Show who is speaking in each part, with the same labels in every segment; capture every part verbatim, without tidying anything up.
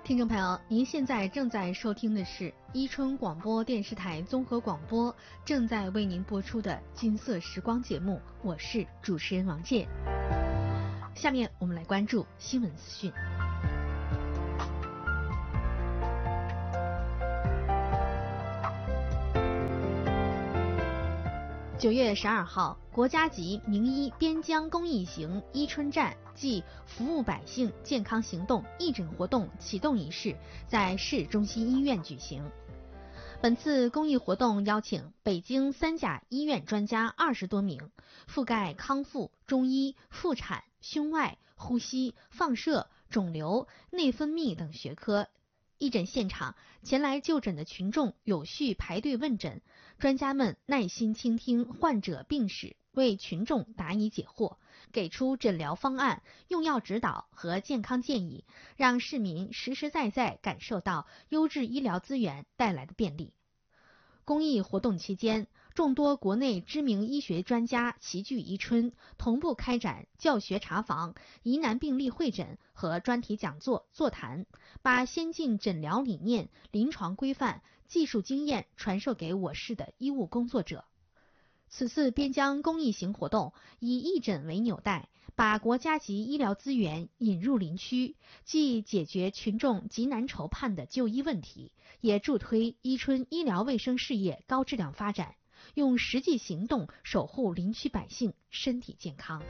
Speaker 1: 听众朋友，您现在正在收听的是伊春广播电视台综合广播正在为您播出的金色时光节目，我是主持人王健。下面我们来关注新闻资讯。九月十二号，国家级名医边疆公益行伊春站暨服务百姓健康行动义诊活动启动仪式在市中心医院举行。本次公益活动邀请北京三甲医院专家二十多名，覆盖康复、中医、妇产、胸外、呼吸、放射、肿瘤、内分泌等学科。义诊现场，前来就诊的群众有序排队问诊，专家们耐心倾听患者病史，为群众答疑解惑，给出诊疗方案、用药指导和健康建议，让市民实实在在感受到优质医疗资源带来的便利。公益活动期间，众多国内知名医学专家齐聚宜春，同步开展教学查房、疑难病例会诊和专题讲座座谈，把先进诊疗理念、临床规范、技术经验传授给我市的医务工作者。此次边疆公益行活动以义诊为纽带，把国家级医疗资源引入林区，既解决群众急难愁盼的就医问题，也助推伊春医疗卫生事业高质量发展，用实际行动守护林区百姓身体健康。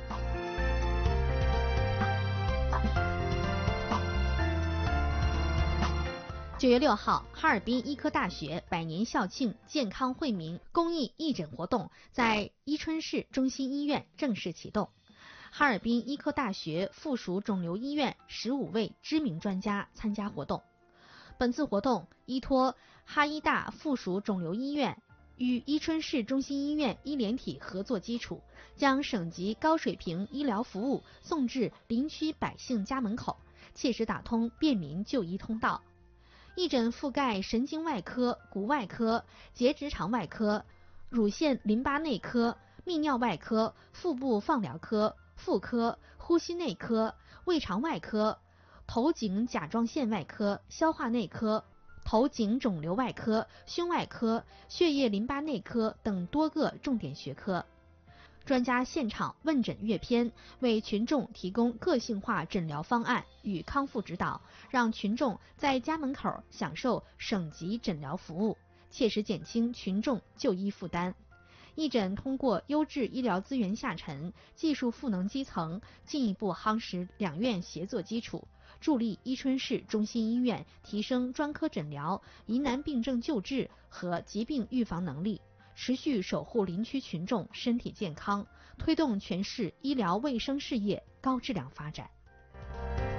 Speaker 1: 九月六号，哈尔滨医科大学百年校庆健康惠民公益义诊活动在伊春市中心医院正式启动。哈尔滨医科大学附属肿瘤医院十五位知名专家参加活动。本次活动依托哈医大附属肿瘤医院与伊春市中心医院医联体合作基础，将省级高水平医疗服务送至林区百姓家门口，切实打通便民就医通道。义诊覆盖神经外科、骨外科、结直肠外科、乳腺淋巴内科、泌尿外科、腹部放疗科、妇科、呼吸内科、胃肠外科、头颈甲状腺外科、消化内科、头颈肿瘤外科、胸外科、血液淋巴内科等多个重点学科。专家现场问诊阅片，为群众提供个性化诊疗方案与康复指导，让群众在家门口享受省级诊疗服务，切实减轻群众就医负担。义诊通过优质医疗资源下沉、技术赋能基层，进一步夯实两院协作基础，助力伊春市中心医院提升专科诊疗、疑难病症救治和疾病预防能力，持续守护林区群众身体健康，推动全市医疗卫生事业高质量发展。